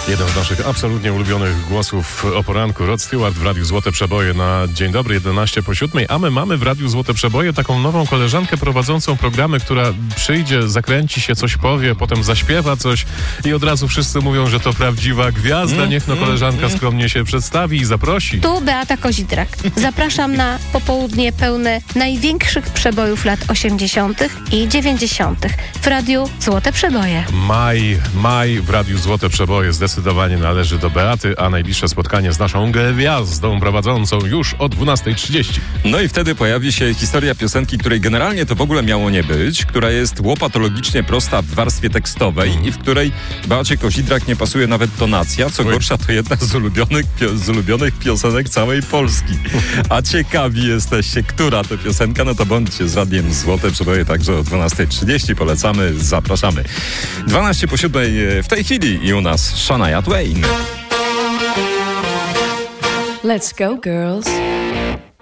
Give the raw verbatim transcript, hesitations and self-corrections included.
Jeden z naszych absolutnie ulubionych głosów o poranku. Rod Stewart w Radiu Złote Przeboje na Dzień Dobry, jedenaście po siódmej. A my mamy w Radiu Złote Przeboje taką nową koleżankę prowadzącą programy, która przyjdzie, zakręci się, coś powie, potem zaśpiewa coś i od razu wszyscy mówią, że to prawdziwa gwiazda. Mm, Niech no koleżanka mm, skromnie się przedstawi i zaprosi. Tu Beata Kozidrak. Zapraszam na popołudnie pełne największych przebojów lat osiemdziesiątych i dziewięćdziesiątych w Radiu Złote Przeboje. Maj, maj w Radiu Złote Przeboje zdecydowanie należy do Beaty, a najbliższe spotkanie z naszą gwiazdą prowadzącą już o dwunasta trzydzieści. No i wtedy pojawi się historia piosenki, której generalnie to w ogóle miało nie być, która jest łopatologicznie prosta w warstwie tekstowej mm. i w której Beacie Kozidrak nie pasuje nawet tonacja. Co gorsza, to jedna z ulubionych, pio- z ulubionych piosenek całej Polski. A ciekawi jesteście, która to piosenka? No to bądźcie z Radiem Złote Przeboje także o dwunasta trzydzieści. Polecamy, zapraszamy. dwanaście po siódmej w tej chwili i u nas Shania Twain. Let's go, girls.